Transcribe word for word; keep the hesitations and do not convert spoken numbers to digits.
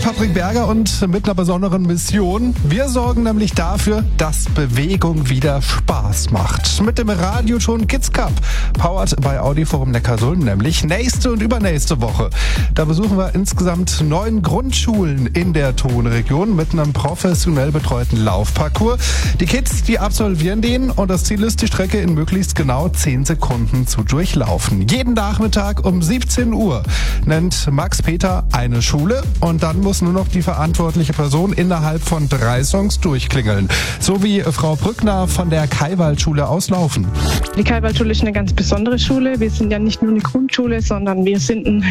Patrick Berger und mit einer besonderen Mission. Wir sorgen nämlich dafür, dass Bewegung wieder Spaß macht. Mit dem Radioton Kids Cup, powered bei Audi-Forum Neckarsulm, nämlich nächste und übernächste Woche. Da besuchen wir insgesamt neun Grundschulen in der Tonregion mit einem professionell betreuten Laufparcours. Die Kids, die absolvieren den und das Ziel ist, die Strecke in möglichst genau zehn Sekunden zu durchlaufen. Jeden Nachmittag um siebzehn Uhr nennt Max Peter eine Schule und dann muss nur noch die verantwortliche Person innerhalb von drei Songs durchklingeln. So wie Frau Brückner von der Kaiwaldschule auslaufen. Die Kaiwaldschule ist eine ganz besondere Schule. Wir sind ja nicht nur eine Grundschule, sondern wir sind ein